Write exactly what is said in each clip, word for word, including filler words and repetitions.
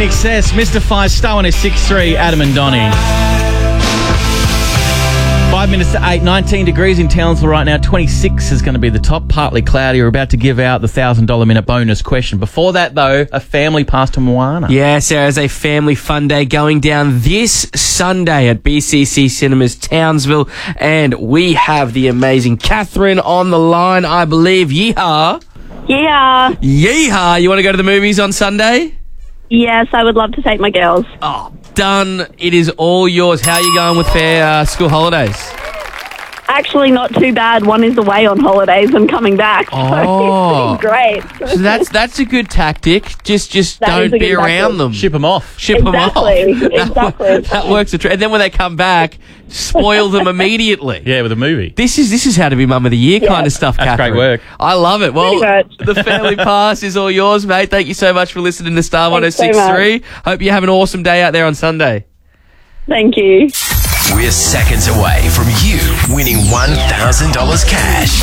Excess, Mister Five, Star one oh six three, Adam and Donnie. Five minutes to eight, nineteen degrees in Townsville right now. twenty-six is going to be the top, partly cloudy. We're about to give out the one thousand dollars minute bonus question. Before that, though, a family pass to Moana. Yes, there is a family fun day going down this Sunday at B C C Cinemas Townsville. And we have the amazing Catherine on the line, I believe. Yeehaw. Yeah. Yeehaw. You want to go to the movies on Sunday? Yes, I would love to take my girls. Oh, done. It is all yours. How are you going with their uh, school holidays? Actually, not too bad. One is away on holidays and coming back. So Oh. it's pretty great. So that's that's a good tactic. Just just That is don't a be good around tactic. them. Ship them off. Ship them off. Exactly, That, exactly. that works. A tr- and then when they come back, spoil them immediately. Yeah, with a movie. This is this is how to be mum of the year Yeah. kind of stuff, That's Catherine. great work. I love it. Well, Pretty much. the family pass is all yours, mate. Thank you so much for listening to Star one oh Thanks so six three. Hope you have an awesome day out there on Sunday. Thank you. We're seconds away from you winning one thousand dollars cash.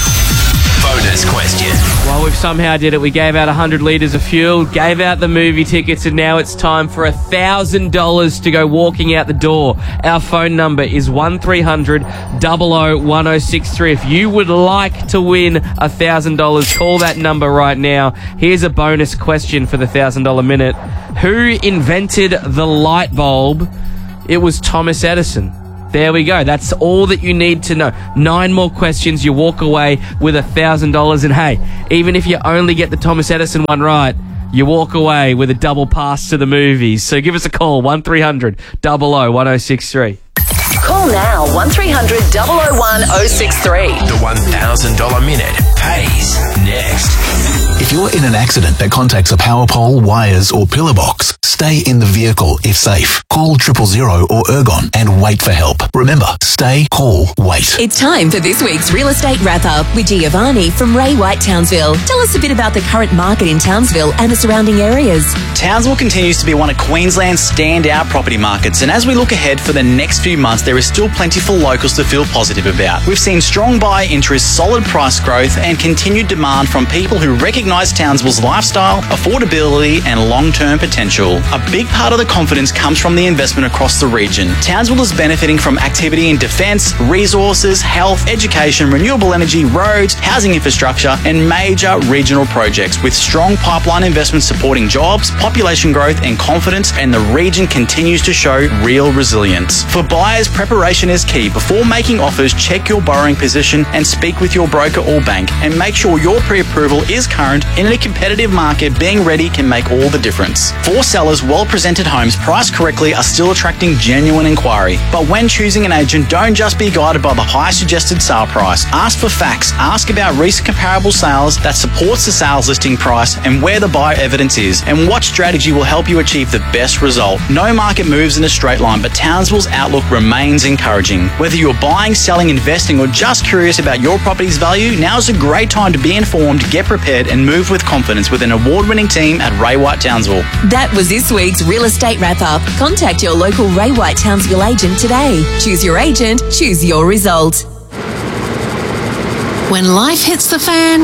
Bonus question. Well, we've somehow did it. We gave out one hundred litres of fuel, gave out the movie tickets, and now it's time for one thousand dollars to go walking out the door. Our phone number is one three hundred, double oh one oh six three. If you would like to win one thousand dollars, call that number right now. Here's a bonus question for the one thousand dollars minute. Who invented the light bulb? It was Thomas Edison. There we go. That's all that you need to know. Nine more questions. You walk away with one thousand dollars. And hey, even if you only get the Thomas Edison one right, you walk away with a double pass to the movies. So give us a call, one three hundred, double oh one oh six three. Call now, one three hundred, double oh one oh six three. The one thousand dollars minute pays next. If you're in an accident that contacts a power pole, wires or pillar box, stay in the vehicle if safe. Call triple zero or Ergon and wait for help. Remember, stay, call, wait. It's time for this week's Real Estate Wrap-Up with Giovanni from Ray White Townsville. Tell us a bit about the current market in Townsville and the surrounding areas. Townsville continues to be one of Queensland's standout property markets, and as we look ahead for the next few months, there is still plenty for locals to feel positive about. We've seen strong buyer interest, solid price growth, and continued demand from people who recognise Townsville's lifestyle, affordability, and long-term potential. A big part of the confidence comes from the investment across the region. Townsville is benefiting from activity in defence, resources, health, education, renewable energy, roads, housing infrastructure, and major regional projects, with strong pipeline investment supporting jobs, population growth, and confidence, and the region continues to show real resilience. For buyers, preparation is key. Before making offers, check your borrowing position and speak with your broker or bank, and make sure your pre-approval is current. In a competitive market, being ready can make all the difference. For sellers, well-presented homes priced correctly are still attracting genuine inquiry. But when choosing an agent, don't just be guided by the high suggested sale price. Ask for facts. Ask about recent comparable sales that supports the sales listing price and where the buyer evidence is, and what strategy will help you achieve the best result. No market moves in a straight line, but Townsville's outlook remains encouraging. Whether you're buying, selling, investing, or just curious about your property's value, now's a great time to be informed, get prepared, and move with confidence with an award-winning team at Ray White Townsville. That was this week's Real Estate Wrap-Up. Contact your local Ray White Townsville agent today. Choose your agent, choose your result. When life hits the fan,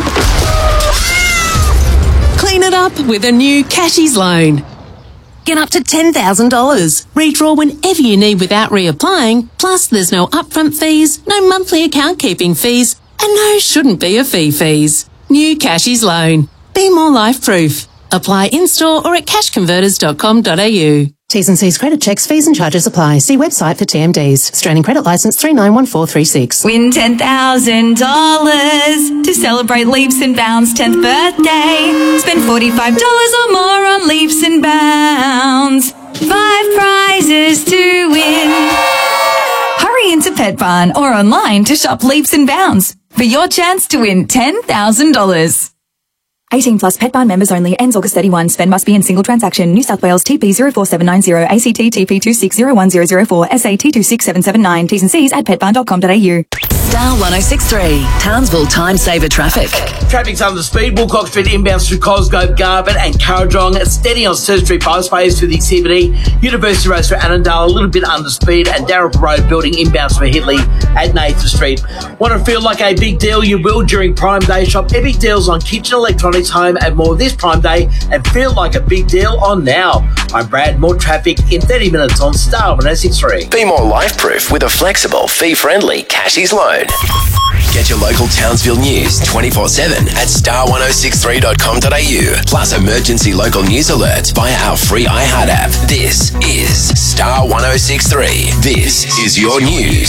clean it up with a new Cashies loan. Get up to ten thousand dollars. Redraw whenever you need without reapplying. Plus, there's no upfront fees, no monthly account keeping fees, and no shouldn't be a fee fees. New Cashies loan. Be more life-proof. Apply in-store or at cash converters dot com dot a u. T's and C's credit checks, fees and charges apply. See website for T M Ds. Australian Credit Licence three nine one four three six. Win ten thousand dollars to celebrate Leaps and Bounds' tenth birthday. Spend forty-five dollars or more on Leaps and Bounds. Five prizes to win. Hurry into Pet Barn or online to shop Leaps and Bounds for your chance to win ten thousand dollars. eighteen plus Pet Barn members only. Ends August thirty-first. Spend must be in single transaction. New South Wales T P zero four seven nine zero, A C T T P two six zero one zero zero four, S A T two six seven seven nine. T's and C's at pet barn dot com dot a u. Star one oh six three, Townsville Time Saver Traffic. Traffic's under speed. Woolcock Street inbounds through Cosgrove, Garbutt and Currajong. It's steady on Surrey Street Bypass through the C B D. University Road through Annandale, a little bit under speed. And Darrell Road building inbounds from Hitley at Nathan Street. Want to feel like a big deal? You will during Prime Day. Shop epic deals on kitchen electronics, home and more this Prime Day and feel like a big deal on now. I'm Brad. More traffic in thirty minutes on Star one oh six three. Be more life-proof with a flexible, fee-friendly Cashies loan. Get your local Townsville news twenty-four seven at star one oh six three dot com dot a u. Plus emergency local news alerts via our free iHeart app. This is Star one oh six three. This is your news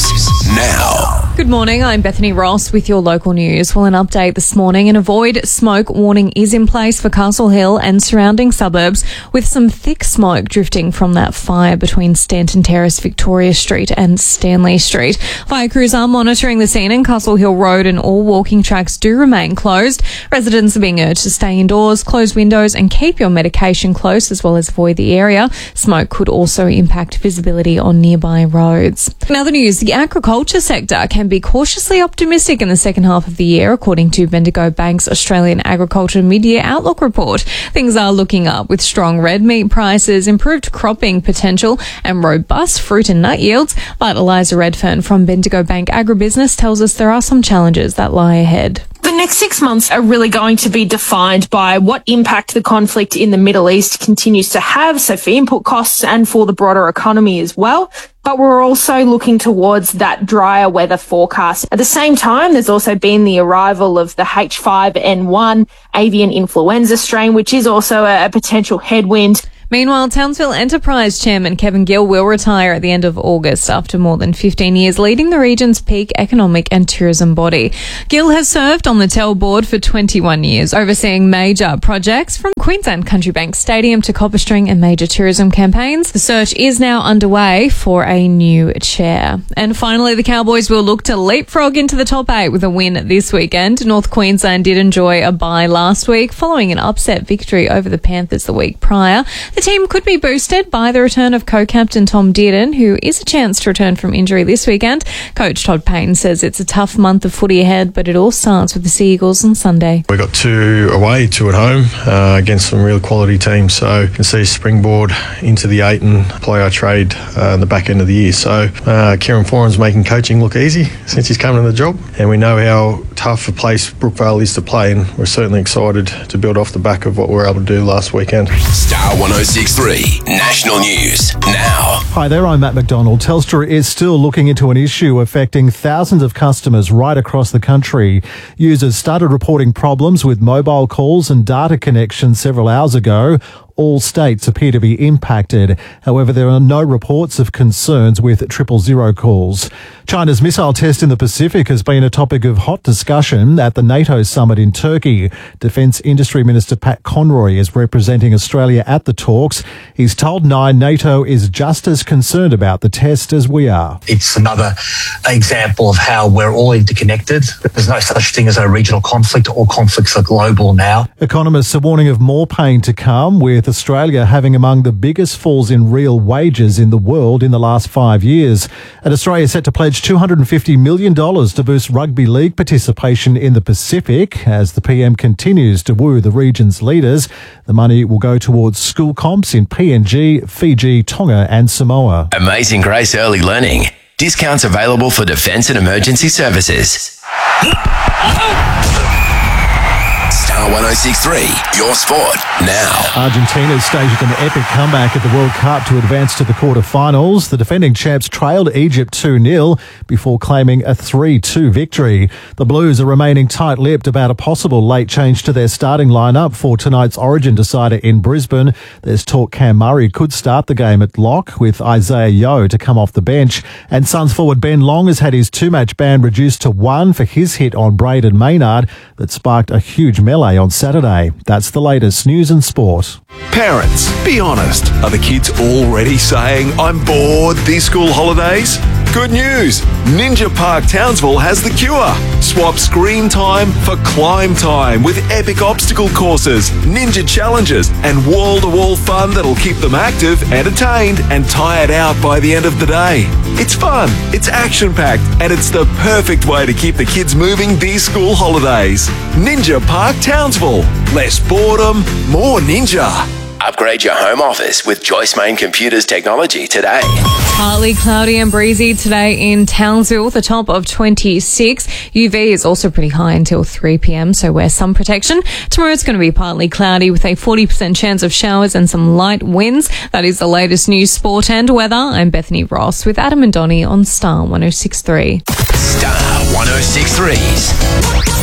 now. Good morning, I'm Bethany Ross with your local news. Well, an update this morning. An avoid smoke warning is in place for Castle Hill and surrounding suburbs, with some thick smoke drifting from that fire between Stanton Terrace, Victoria Street and Stanley Street. Fire crews are monitoring the scene, and Castle Hill Road and all walking tracks do remain closed. Residents are being urged to stay indoors, close windows and keep your medication close, as well as avoid the area. Smoke could also impact visibility on nearby roads. In other news, the agriculture sector can be cautiously optimistic in the second half of the year, according to Bendigo Bank's Australian Agriculture Mid-Year Outlook report. Things are looking up with strong red meat prices, improved cropping potential and robust fruit and nut yields. But Eliza Redfern from Bendigo Bank Agribusiness tells us there are some challenges that lie ahead. The next six months are really going to be defined by what impact the conflict in the Middle East continues to have, so for input costs and for the broader economy as well. But we're also looking towards that drier weather forecast. At the same time, there's also been the arrival of the H five N one avian influenza strain, which is also a, a potential headwind. Meanwhile, Townsville Enterprise Chairman Kevin Gill will retire at the end of August after more than fifteen years leading the region's peak economic and tourism body. Gill has served on the T E L board for twenty-one years, overseeing major projects from Queensland Country Bank Stadium to Copper String and major tourism campaigns. The search is now underway for a new chair. And finally, the Cowboys will look to leapfrog into the top eight with a win this weekend. North Queensland did enjoy a bye last week following an upset victory over the Panthers the week prior. The team could be boosted by the return of co-captain Tom Dearden, who is a chance to return from injury this weekend. Coach Todd Payne says it's a tough month of footy ahead, but it all starts with the Sea Eagles on Sunday. We got two away, two at home uh, against some real quality teams, so you can see springboard into the eight and play our trade uh, in the back end of the year. So uh, Kieran Foran's making coaching look easy since he's come in the job, and we know how tough a place Brookvale is to play, and we're certainly excited to build off the back of what we were able to do last weekend. Star one oh six three National News now. Hi there, I'm Matt McDonald. Telstra is still looking into an issue affecting thousands of customers right across the country. Users started reporting problems with mobile calls and data connections several hours ago. All states appear to be impacted. However, there are no reports of concerns with triple zero calls. China's missile test in the Pacific has been a topic of hot discussion at the NATO summit in Turkey. Defence Industry Minister Pat Conroy is representing Australia at the talks. He's told Nine NATO is just as concerned about the test as we are. It's another example of how we're all interconnected. There's no such thing as a regional conflict. All conflicts are global now. Economists are warning of more pain to come, with Australia having among the biggest falls in real wages in the world in the last five years. And Australia is set to pledge two hundred fifty million dollars to boost rugby league participation in the Pacific as the P M continues to woo the region's leaders. The money will go towards school comps in P N G, Fiji, Tonga and Samoa. Amazing Grace Early Learning. Discounts available for defence and emergency services. Star one oh six three, your sport now. Argentina staged an epic comeback at the World Cup to advance to the quarter-finals. The defending champs trailed Egypt two nil before claiming a three two victory. The Blues are remaining tight-lipped about a possible late change to their starting lineup for tonight's Origin decider in Brisbane. There's talk Cam Murray could start the game at lock, with Isaiah Yeo to come off the bench. And Suns forward Ben Long has had his two-match ban reduced to one for his hit on Braden Maynard that sparked a huge melee on Saturday. That's the latest news and sport. Parents, be honest. Are the kids already saying, I'm bored these school holidays? Good news! Ninja Park Townsville has the cure. Swap screen time for climb time with epic obstacle courses, ninja challenges, and wall-to-wall fun that'll keep them active, entertained, and tired out by the end of the day. It's fun, it's action-packed, and it's the perfect way to keep the kids moving these school holidays. Ninja Park Townsville. Less boredom, more ninja. Upgrade your home office with Joyce Main Computers technology today. Partly cloudy and breezy today in Townsville, the top of twenty-six. U V is also pretty high until three p.m, so wear sun protection. Tomorrow it's going to be partly cloudy with a forty percent chance of showers and some light winds. That is the latest news, sport and weather. I'm Bethany Ross with Adam and Donnie on Star one oh six point three. Star one oh six point three's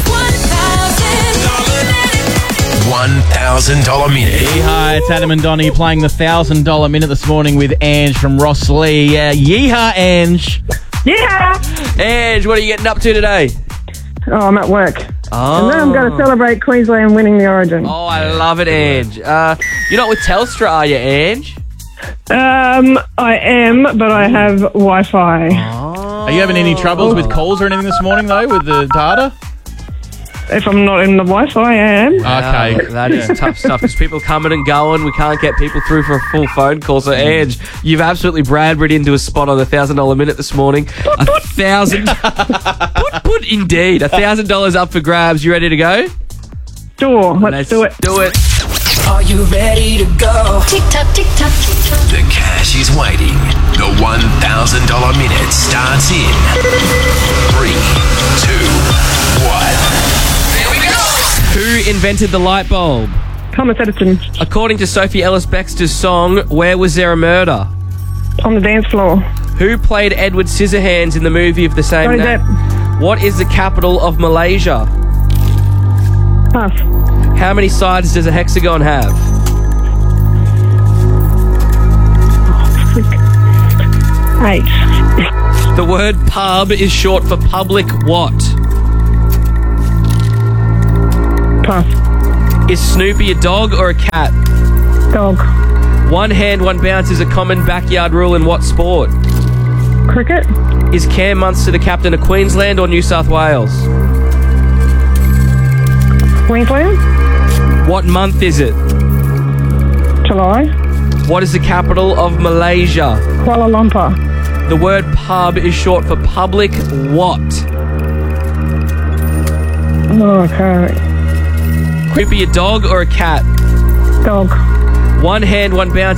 one thousand dollars minute. Yeehaw, it's Adam and Donnie playing the one thousand dollars minute this morning with Ange from Ross Lee. Uh, yeehaw, Ange. Yeah. Ange, what are you getting up to today? Oh, I'm at work. Oh. And then I'm going to celebrate Queensland winning the Origin. Oh, I love it, Ange. Uh, you're not with Telstra, are you, Ange? Um, I am, but I have Wi-Fi. Are you having any troubles with calls or anything this morning, though, with the data? If I'm not in the Wi-Fi, I am. Okay. Uh, that is tough stuff because people coming and going. We can't get people through for a full phone call. So, Ange, you've absolutely Bradburyed into a spot on the one thousand dollars minute this morning. A thousand... put, put, indeed. A one thousand dollars up for grabs. You ready to go? Sure. Let's, Let's do it. do it. Are you ready to go? Tick tock, tick tock, tick tock. The cash is waiting. The one thousand dollars minute starts in three, two, one. Who invented the light bulb? Thomas Edison. According to Sophie Ellis-Bextor's song, Where Was There a Murder? On the dance floor. Who played Edward Scissorhands in the movie of the same Johnny name? Depp. What is the capital of Malaysia? Pass. How many sides does a hexagon have? Eight. The word pub is short for public what? Pass. Is Snoopy a dog or a cat? Dog. One hand, one bounce is a common backyard rule in what sport? Cricket. Is Cam Munster the captain of Queensland or New South Wales? Queensland. What month is it? July. What is the capital of Malaysia? Kuala Lumpur. The word pub is short for public what? Oh, okay. Could it be a dog or a cat? Dog. One hand, one bounce